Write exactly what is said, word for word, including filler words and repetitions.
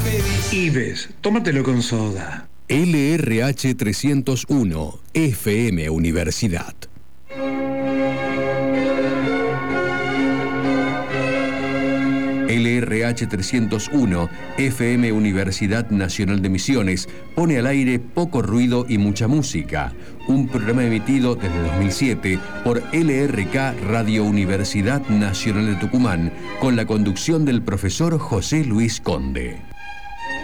Ives, tómatelo con soda. L R H trescientos uno, F M Universidad. L R H trescientos uno, F M Universidad Nacional de Misiones, pone al aire Poco Ruido y Mucha Música, un programa emitido desde dos mil siete por L R K Radio Universidad Nacional de Tucumán, con la conducción del profesor José Luis Conde.